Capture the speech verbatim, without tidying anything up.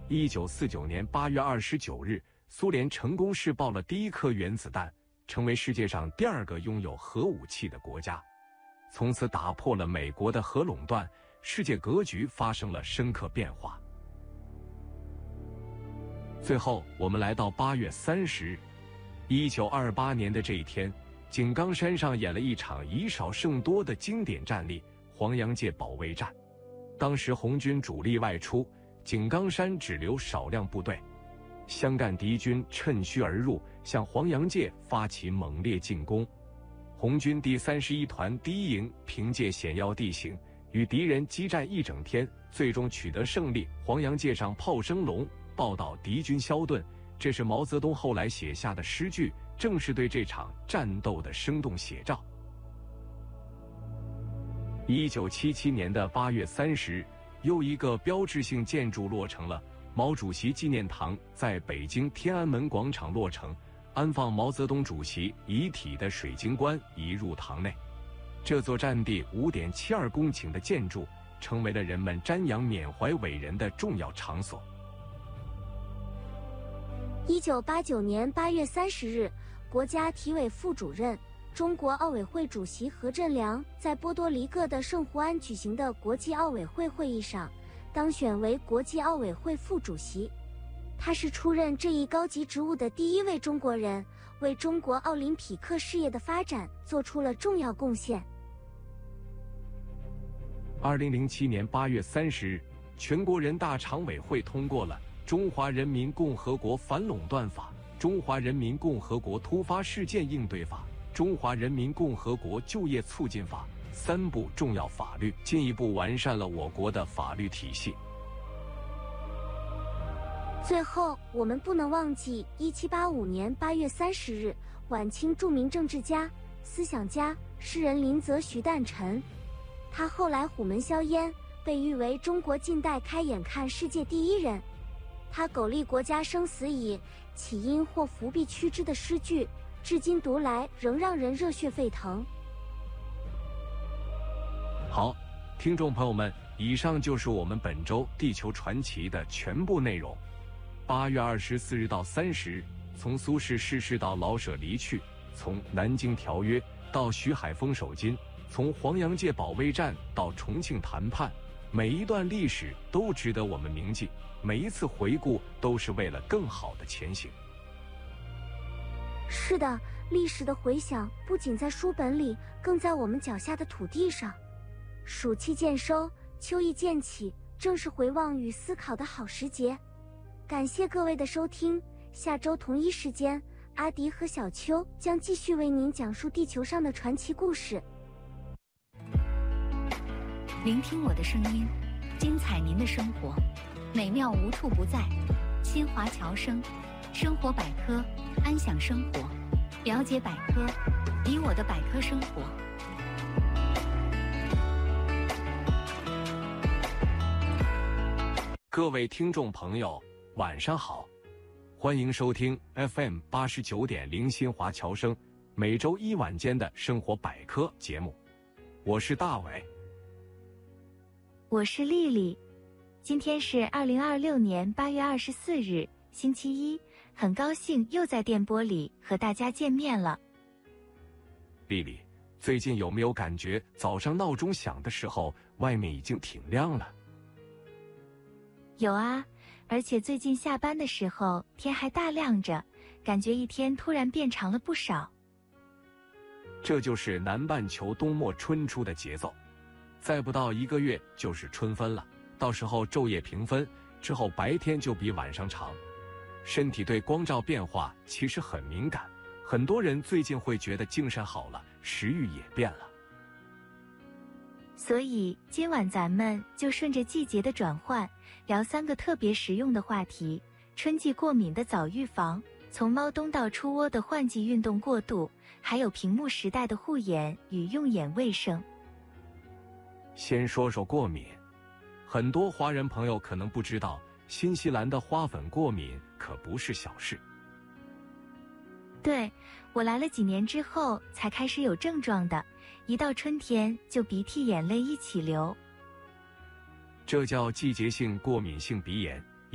一九四九年八月二十九日，苏联成功试爆了第一颗原子弹，成为世界上第二个拥有核武器的国家，从此打破了美国的核垄断，世界格局发生了深刻变化。最后，我们来到八月三十日，一九二八年的这一天，井冈山上演了一场以少胜多的经典战役——黄杨界保卫战。当时红军主力外出，井冈山只留少量部队，湘赣敌军趁虚而入，向黄杨界发起猛烈进攻。红军第三十一团第一营凭借险要地形，与敌人激战一整天，最终取得胜利。黄杨界上炮声隆，报道敌军消遁，这是毛泽东后来写下的诗句，正是对这场战斗的生动写照。一九七七年的八月三十日，又一个标志性建筑落成了，毛主席纪念堂在北京天安门广场落成，安放毛泽东主席遗体的水晶棺移入堂内。这座占地 五点七二公顷的建筑，成为了人们瞻仰缅怀伟人的重要场所。 一九八九年八月三十日，国家体委副主任、中国奥委会主席何振良在波多黎各的圣胡安举行的国际奥委会会议上，当选为国际奥委会副主席。他是出任这一高级职务的第一位中国人，为中国奥林匹克事业的发展做出了重要贡献。 二零零七年八月三十日，全国人大常委会通过了《中华人民共和国反垄断法》《中华人民共和国突发事件应对法》《中华人民共和国就业促进法》三部重要法律，进一步完善了我国的法律体系。 最后，我们不能忘记一七八五年八月三十日，晚清著名政治家、思想家、诗人林则徐诞辰。他后来虎门销烟，被誉为中国近代开眼看世界第一人。他苟利国家生死以，岂因祸福必趋之的诗句，至今读来仍让人热血沸腾。 好，听众朋友们，以上就是我们本周地球传奇的全部内容。八月二十四日到三十日，从苏轼逝世到老舍离去，从南京条约到徐海峰守金，从黄杨界保卫战到重庆谈判，每一段历史都值得我们铭记，每一次回顾都是为了更好的前行。 是的，历史的回响不仅在书本里，更在我们脚下的土地上。暑气渐收，秋意渐起，正是回望与思考的好时节。感谢各位的收听，下周同一时间，阿迪和小邱将继续为您讲述地球上的传奇故事。 聆听我的声音，精彩您的生活，美妙无处不在。新华侨生生活百科，安享生活，了解百科，以我的百科生活。 各位听众朋友，晚上好，欢迎收听 F M 八十九点零新华侨生每周一晚间的生活百科节目，我是大伟。 我是丽丽，今天是二零二六年八月二十四日，星期一，很高兴又在电波里和大家见面了。 丽丽，最近有没有感觉早上闹钟响的时候，外面已经挺亮了？ 有啊，而且最近下班的时候天还大亮着，感觉一天突然变长了不少。 这就是南半球冬末春初的节奏，再不到一个月就是春分了，到时候昼夜平分，之后白天就比晚上长。身体对光照变化其实很敏感，很多人最近会觉得精神好了，食欲也变了。 所以今晚咱们就顺着季节的转换，聊三个特别实用的话题：春季过敏的早预防，从猫冬到出窝的换季运动过度，还有屏幕时代的护眼与用眼卫生。 先说说过敏，很多华人朋友可能不知道，新西兰的花粉过敏可不是小事。 对，我来了几年之后才开始有症状的，一到春天就鼻涕眼泪一起流。 这叫季节性过敏性鼻炎，